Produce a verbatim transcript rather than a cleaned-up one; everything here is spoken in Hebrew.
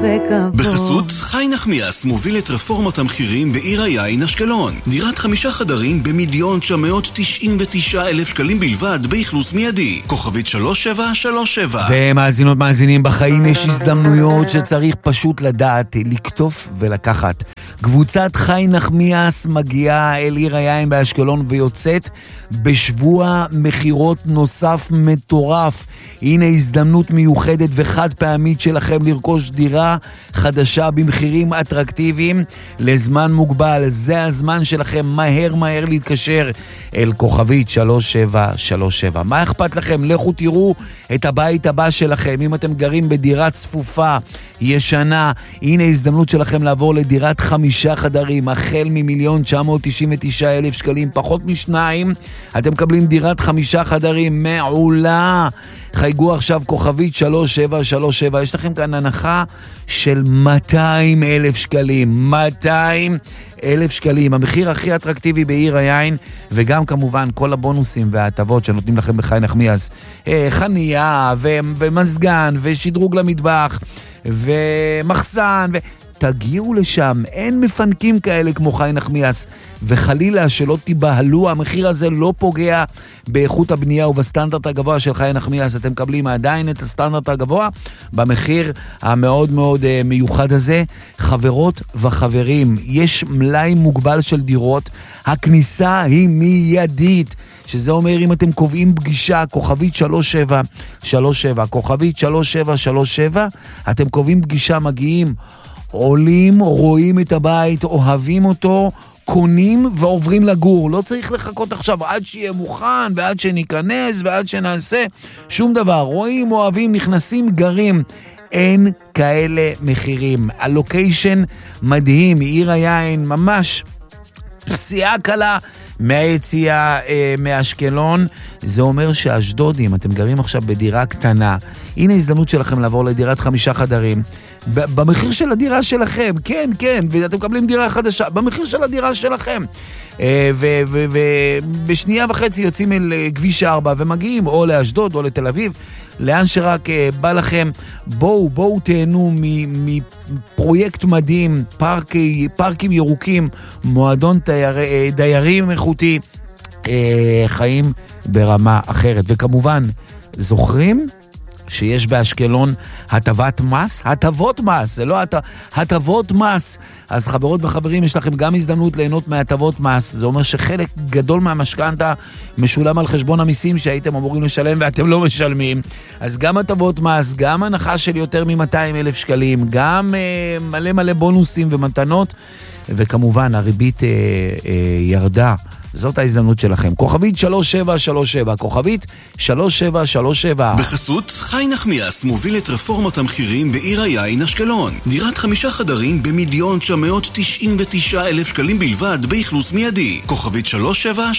וכבוד. בחסות חי נחמיאס מוביל את רפורמת המחירים בעיר היין אשקלון. דירת חמישה חדרים במיליון תשע מאות תשעים ותשעה אלף שקלים בלבד באכלוס מיידי. כוכבית שלוש שבע שלוש שבע. ומאזינות מאזינים, בחיים יש הזדמנויות שצריך פשוט לדעת לקטוף ולקחת. קבוצת חי נחמיאס מגיעה אל עיר היין באשקלון ויוצאת בשבוע מחירות נוסף מטורף. הנה הזדמנות מיוחדת וחד פעמית שלכם לרכוש דירה חדשה במחירים אטרקטיביים לזמן מוגבל. זה הזמן שלכם, מהר מהר להתקשר אל כוכבית שלוש שבע שלוש שבע. מה אכפת לכם? לכו תראו את הבית הבא שלכם. אם אתם גרים בדירה צפופה ישנה, הנה הזדמנות שלכם לעבור לדירת חמישה חדרים החל ממיליון תשע מאות תשעים ותשעה אלף שקלים, פחות משניים אתם מקבלים דירת חמישה חדרים מעולה. חייגו עכשיו כוכבית שלוש שבע שלוש שבע. יש לכם כאן הנחה של מאתיים אלף שקלים. מאתיים אלף שקלים. המחיר הכי אטרקטיבי בעיר היין, וגם כמובן כל הבונוסים וההטבות שנותנים לכם בחי נחמיאס. חנייה ו- ומזגן ושדרוג למטבח ומחסן ו... תגיעו לשם, אין מפנקים כאלה כמו חי נחמיאס, וחלילה שלא תיבהלו, המחיר הזה לא פוגע באיכות הבנייה ובסטנדרט הגבוה של חי נחמיאס. אתם מקבלים עדיין את הסטנדרט הגבוה במחיר המאוד מאוד uh, מיוחד הזה. חברות וחברים, יש מלאי מוגבל של דירות, הכניסה היא מיידית, שזה אומר אם אתם קובעים פגישה, כוכבית שלוש שבע שלוש שבע, כוכבית שלוש שבע שלוש שבע, אתם קובעים פגישה, מגיעים, עולים, רואים את הבית, אוהבים אותו, קונים ועוברים לגור. לא צריך לחכות עכשיו עד שיהיה מוכן ועד שניכנס ועד שנעשה שום דבר. רואים, אוהבים, נכנסים, גרים. אין כאלה מחירים. הלוקיישן מדהים, עיר היין, ממש פסיעה קלה מהיציאה אה, מאשקלון. זה אומר שאשדודים, אתם גרים עכשיו בדירה קטנה, הנה הזדמנות שלכם לעבור לדירת חמישה חדרים במחיר של הדירה שלכם. כן, כן, ואתם מקבלים דירה חדשה במחיר של הדירה שלכם, ובשנייה וחצי יוצאים אל כביש ארבע ומגיעים או לאשדוד או לתל אביב, לאן שרק בא לכם. בואו, בואו תהנו מפרויקט מדהים, פארקי, פארקים ירוקים, מועדון דייר, דיירים איכותי, חיים ברמה אחרת. וכמובן, זוכרים שיש באשקלון הטבת מס? הטבות מס, זה לא הט... הטבות מס. אז חברות וחברים, יש לכם גם הזדמנות ליהנות מהטבות מס. זה אומר שחלק גדול מהמשכנתה משולם על חשבון המיסים שהייתם אמורים לשלם ואתם לא משלמים. אז גם הטבות מס, גם הנחה של יותר מ-מאתיים אלף שקלים, גם אה, מלא מלא בונוסים ומתנות, וכמובן הריבית אה, אה, ירדה. זאת ההזדמנות שלכם. כוכבית שלוש שבע שלוש שבע, כוכבית שלוש שבע שלוש שבע. בחסות חי נחמיאס מוביל את רפורמת המחירים בעיר היין אשקלון. דירת חמישה חדרים במיליון תשע מאות תשעים ותשעה אלף שקלים בלבד באכלוס מיידי. כוכבית שלוש שבע